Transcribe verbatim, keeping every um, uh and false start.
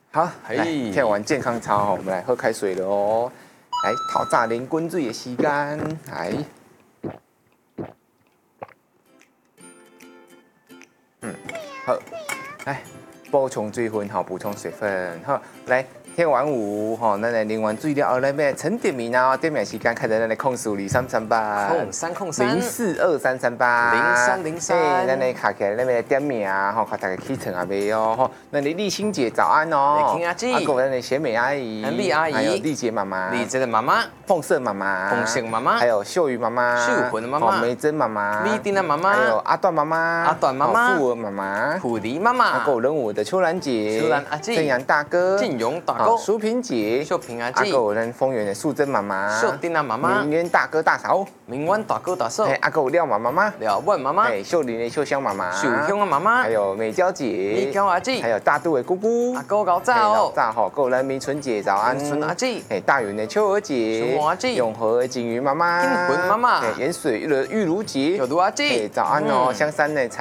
好，来跳完健康操，我们来喝开水了哦。来，透早啉滚水的时间，来，嗯，好，来补充水分，好，补充水分，好，来。跳完舞，吼，咱来淋完水了后，咱要晨点名啊，点名时间开始咱来控数二三三八， 控三控三， 零四二三三八， 零三零三， 咱来卡起来，咱来点名，吼，看大家起床啊未哦，吼，咱的丽欣姐早安哦， 丽欣阿姐， 还有咱的贤美阿姨， 安丽阿姨， 还有丽姐妈妈， 丽姐的妈妈， 凤色妈妈， 凤色妈妈， 还有秀瑜妈妈， 秀魂的妈妈， 梅珍妈妈， 丽丁的妈妈， 还有阿段妈妈， 阿段妈妈， 富文妈妈， 虎迪妈妈， 还有人物的秋兰姐， 秋兰阿姐， 正阳大哥， 静勇大哥， 淑萍姐。 秀萍阿姐， 姐， 还有咱丰原的素贞妈妈， 秀丁啊妈妈， 明渊大哥大嫂， 明渊大哥大嫂， 哎，阿有廖妈妈妈， 廖万妈妈， 哎，秀林的秀香妈妈， 秀香的妈妈， 还有美娇姐， 美娇阿姐， 还有大肚的姑姑， 阿哥高早哦， 早好，还有咱明春姐早安， 明春阿姐， 哎，大云的秋儿姐， 秋儿阿姐， 永和的锦瑜妈妈， 金魂妈妈， 哎，盐水的玉如姐， 有如阿姐， 哎，早安哦，香山的。